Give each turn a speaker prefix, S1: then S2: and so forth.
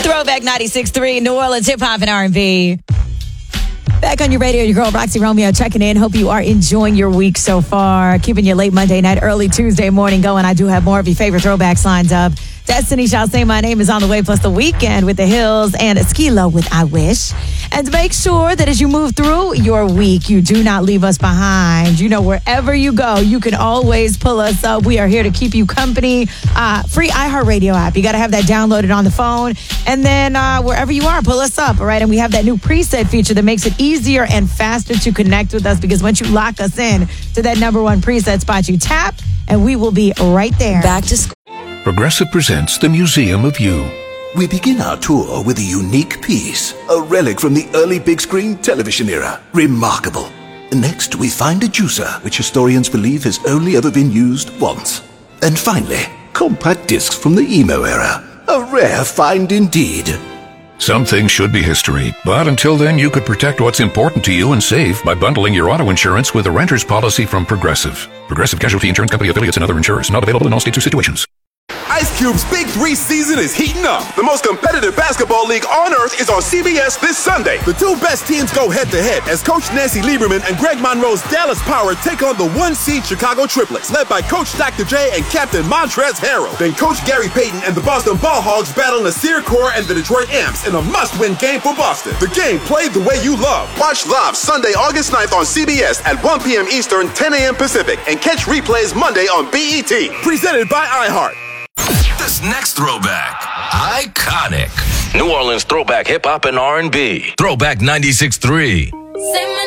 S1: Throwback 96.3, New Orleans hip hop and R&B. Back on your radio, your girl Roxy Romeo checking in. Hope you are enjoying your week so far. Keeping your late Monday night, early Tuesday morning going. I do have more of your favorite throwbacks lined up. Destiny shall say my name is on the way, plus The Weeknd with The Hills and Skilo with I Wish. And make sure that as you move through your week, you do not leave us behind. You know, wherever you go, you can always pull us up. We are here to keep you company. Free iHeartRadio app. You got to have that downloaded on the phone. And then wherever you are, pull us up, all right? And we have that new preset feature that makes it easier and faster to connect with us, because once you lock us in to that number one preset spot, you tap and we will be right there. Back to school.
S2: Progressive presents the Museum of You.
S3: We begin our tour with a unique piece, a relic from the early big screen television era. Remarkable. Next, we find a juicer, which historians believe has only ever been used once. And finally, compact discs from the emo era. A rare find indeed.
S2: Some things should be history, but until then, you could protect what's important to you and save by bundling your auto insurance with a renter's policy from Progressive. Progressive Casualty Insurance Company affiliates and other insurers. Not available in all states or situations.
S4: Ice Cube's Big 3 season is heating up. The most competitive basketball league on earth is on CBS this Sunday. The two best teams go head-to-head as Coach Nancy Lieberman and Greg Monroe's Dallas Power take on the one-seed Chicago Triplets, led by Coach Dr. J and Captain Montrezl Harrell. Then Coach Gary Payton and the Boston Ball Hogs battle Nasir Kaur and the Detroit Amps in a must-win game for Boston. The game played the way you love. Watch live Sunday, August 9th on CBS at 1 p.m. Eastern, 10 a.m. Pacific, and catch replays Monday on BET. Presented by iHeart.
S5: This next throwback, iconic. New Orleans throwback hip hop and R&B. Throwback 96.3.